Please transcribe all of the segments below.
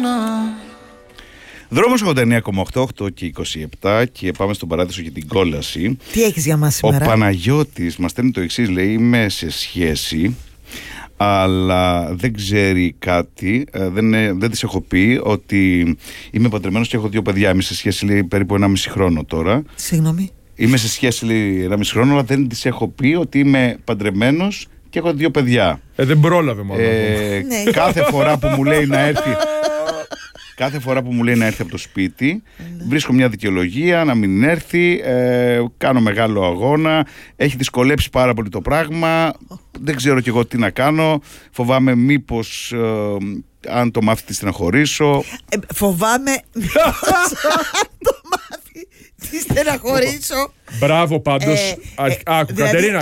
Δρόμος 89,8 και 27 και πάμε στον Παράδεισο για την κόλαση. Τι έχεις για μας σήμερα? Ο Παναγιώτης μας στέλνει το εξής, λέει: είμαι σε σχέση, αλλά δεν ξέρει κάτι, δεν της έχω πει ότι είμαι παντρεμένος και έχω 2 παιδιά. Είμαι σε σχέση, λέει, περίπου 1,5 χρόνο τώρα. Συγγνώμη. Είμαι σε σχέση, λέει, 1,5 χρόνο, αλλά δεν της έχω πει ότι είμαι παντρεμένος και έχω 2 παιδιά. Δεν πρόλαβε μόνο. Ναι. Κάθε φορά που μου λέει να έρθει. Κάθε φορά που μου λέει να έρθει από το σπίτι, βρίσκω μια δικαιολογία να μην έρθει, κάνω μεγάλο αγώνα, έχει δυσκολέψει πάρα πολύ το πράγμα, δεν ξέρω κι εγώ τι να κάνω, φοβάμαι μήπως αν το μάθει τη στεναχωρήσω. Φοβάμαι μήπως αν το μάθει τη στεναχωρήσω. Μπράβο πάντως. Άκου, Κατερίνα.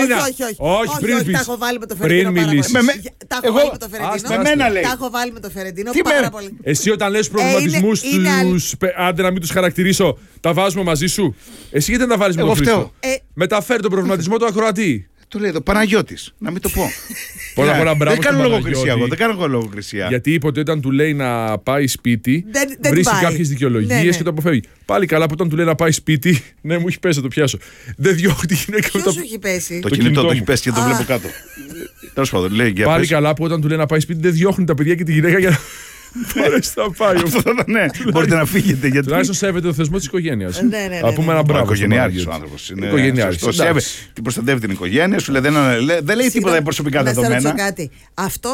Όχι, πριν πεις. Τα έχω βάλει με το Φερεντίνο πάρα πολύ. Τα έχω βάλει με το Φερεντίνο. Τα έχω βάλει με το Φερεντίνο πάρα πολύ. Εσύ όταν λες προβληματισμούς τους, άντε να μην τους χαρακτηρίσω, τα βάζουμε μαζί σου. Εσύ γιατί δεν τα βάλεις με τον Χρήστο? Μεταφέρει τον προβληματισμό του ακροατή. Το λέει εδώ, Παναγιώτης, να μην το πω. Δεν κάνω λογοκρισία. Γιατί είπε ότι όταν του λέει να πάει σπίτι, βρίσκει κάποιες δικαιολογίες και το αποφεύγει. Πάλι καλά που όταν του λέει να πάει σπίτι, ναι, μου έχει πέσει, θα το πιάσω. Δεν διώχνει τη γυναίκα. Ποιος σου έχει πέσει? Το κινητό το έχει πέσει και το βλέπω κάτω. Τέλος πάντων, λέει. Πάλι καλά που όταν του λέει να πάει σπίτι, δεν διώχνει τα παιδιά και τη γυναίκα για να. Μπορείς να πάει. Ναι, μπορείτε να φύγετε. Τουλάχιστον σέβεται το θεσμό της οικογένειας. Να πούμε ένα μπράβο. Οικογενειάρχης ο άνθρωπος. Την προστατεύει την οικογένεια, σου λέει δεν λέει τίποτα για προσωπικά δεδομένα. Να σε ρωτήσω κάτι. Αυτός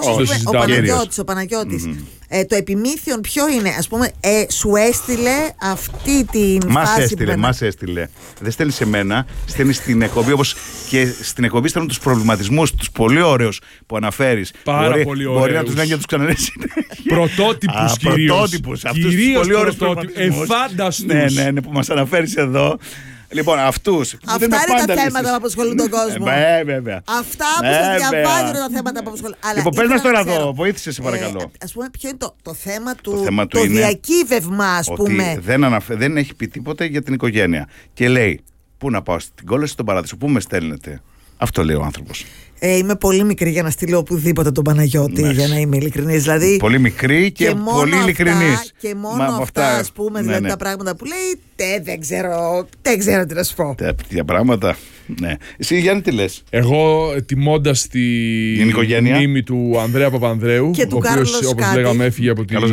ο Παναγιώτης, το επιμήθειον ποιο είναι? Ας πούμε, σου έστειλε αυτή την φάση. Μας έστειλε. Δεν στέλνει σε μένα, στέλνει στην εκπομπή, όπως και στην εκπομπή στέλνουν τους προβληματισμούς, τους πολύ ωραίους που αναφέρεις. Πάρα πολύ ωραίους. Μπορεί να τους λένε για τους κανονές. Πρωτότυπους κυρίως. Αυτούς τους πολύ ωραίους προβληματισμούς. Εφάνταστους. Ναι, που μας αναφέρεις εδώ. Λοιπόν, αυτούς. Αυτά είναι τα θέματα που απασχολούν τον κόσμο. Βέβαια. Αυτά που σας διαβάζουν είναι τα θέματα που απασχολούν. Λοιπόν, πες μας τώρα εδώ, βοήθησε σε παρακαλώ. Ας πούμε, ποιο είναι το θέμα του το διακύβευμα, ας πούμε. Δεν έχει πει τίποτα για την οικογένεια. Και λέει, πού να πάω, στην κόλαση στον Παράδεισο, πού με στέλνετε? Αυτό λέει ο άνθρωπος. Είμαι πολύ μικρή για να στείλω οπουδήποτε τον Παναγιώτη, για να είμαι ειλικρινής. Δηλαδή, πολύ μικρή και πολύ ειλικρινής. Και μόνο αυτά, ας πούμε, δηλαδή τα πράγματα που λέει, δεν ξέρω τι να σου πω. Τέτοια πράγματα. Ναι. Εσύ, Γιάννη, τι λες? Εγώ, τιμώντας την μνήμη του Ανδρέα Παπανδρέου, και του Κάρλος, όπως λέγαμε, έφυγε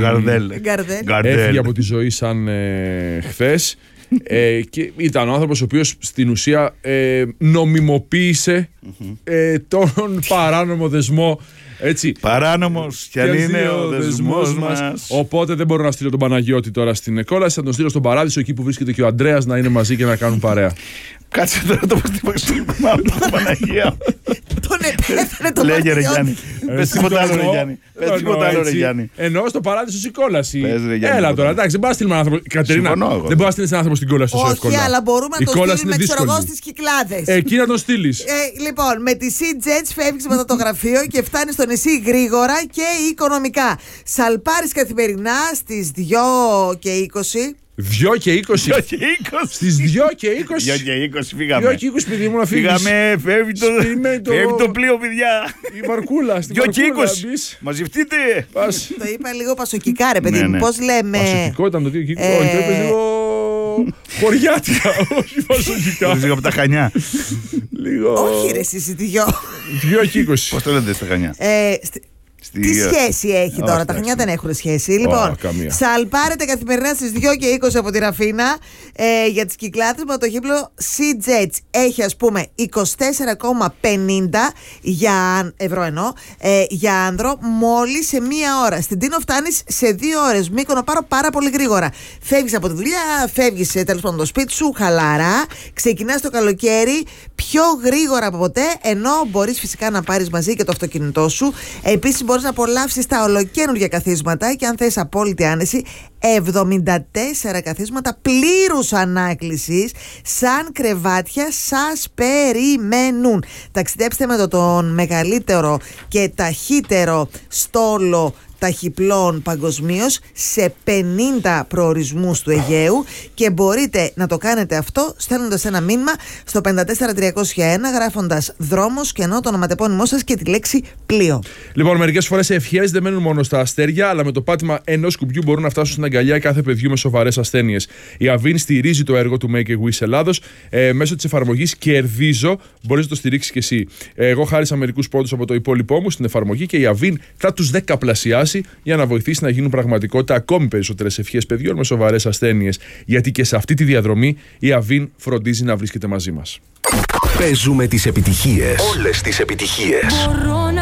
από τη ζωή σαν χθες. Και ήταν ο άνθρωπος ο οποίος στην ουσία νομιμοποίησε τον παράνομο δεσμό. Έτσι. Παράνομος κι αν είναι ο δεσμός μας. Οπότε δεν μπορώ να στείλω τον Παναγιώτη τώρα στην κόλαση. Θα τον στείλω στον Παράδεισο, εκεί που βρίσκεται και ο Ανδρέας, να είναι μαζί και να κάνουν παρέα. Κάτσε τώρα το πως την Παναγία. Τον επέφερε τον Λέγε ρε Γιάννη. Πες τίποτα άλλο ρε Γιάννη. Εννοώ στο Παράδεισο η κόλαση. Έλα τώρα, εντάξει, δεν μπορεί να στείλουμε έναν άνθρωπο. Κατερίνα, δεν μπορεί να στείλει έναν άνθρωπο στην κόλαση τόσο εύκολα. Όχι, αλλά μπορούμε να τον στείλουμε εξωργό στις Κυκλάδες. Εκεί να τον στείλεις. Λοιπόν, με τη Sea Jets φεύγεις μετά το γραφείο και φτάνεις στο νησί γρήγορα και οικονομικά. Σαλπάρεις καθημερινά στις 2 και 20. 2 και 20. Στις 2 και 20. 2 και 20 φύγαμε. 2 και 20, παιδί μου, να φύγεις. Φύγαμε, φεύγει το πλοίο, παιδιά. Η βαρκούλα. 2 και 20. Μαζευτείτε. Το είπα λίγο πασοκικά, ρε παιδί μου. Πώς λέμε? Πασοκικό ήταν το 2 και 20. Όχι, το είπες λίγο χωριάτικα. Όχι πασοκικά. Λίγο από τα Χανιά. Όχι, ρε, εσύ 2 και 20. Πώς το λέτε στα Χανιά? Τι σχέση έχει τώρα, τα Χανιά δεν έχουν σχέση. Λοιπόν, σαλπάρετε καθημερινά στις 2 και 20 από τη Ραφίνα για τις Κυκλάδες με το χείπλο Sea Jets. Έχει, ας πούμε, 24,50 για άνδρο μόλις σε 1 ώρα. Στην Τίνο φτάνεις σε 2 ώρες. Μύκονο πάρα πολύ γρήγορα. Φεύγεις από τη δουλειά, φεύγεις τέλος πάντων το σπίτι σου, χαλαρά. Ξεκινάς το καλοκαίρι πιο γρήγορα από ποτέ, ενώ μπορείς φυσικά να πάρεις μαζί και το αυτοκίνητό σου. Επίσης, μπορείς να απολαύσεις τα ολοκαίνουργια καθίσματα και αν θες απόλυτη άνεση, 74 καθίσματα πλήρους ανάκλησης σαν κρεβάτια σας περιμένουν. Ταξιδέψτε με τον μεγαλύτερο και ταχύτερο στόλο ταχυπλών παγκοσμίως σε 50 προορισμούς του Αιγαίου και μπορείτε να το κάνετε αυτό στέλνοντας ένα μήνυμα στο 54301 γράφοντας δρόμος και ενώ το ονοματεπώνυμό σας και τη λέξη πλοίο. Λοιπόν, μερικές φορές οι ευχές δεν μένουν μόνο στα αστέρια, αλλά με το πάτημα ενός κουμπιού μπορούν να φτάσουν στην αγκαλιά κάθε παιδιού με σοβαρές ασθένειες. Η Avin στηρίζει το έργο του Make a Wish Ελλάδος μέσω της εφαρμογής Κερδίζω. Μπορείς να το στηρίξεις και εσύ. Εγώ χάρισα μερικούς πόντους από το υπόλοιπό μου στην εφαρμογή και η Avin θα τους δεκαπλασιάσει για να βοηθήσει να γίνουν πραγματικότητα ακόμη περισσότερες ευχές παιδιών με σοβαρές ασθένειες. Γιατί και σε αυτή τη διαδρομή η Avin φροντίζει να βρίσκεται μαζί μας. Παίζουμε τις επιτυχίες. Όλες τις επιτυχίες.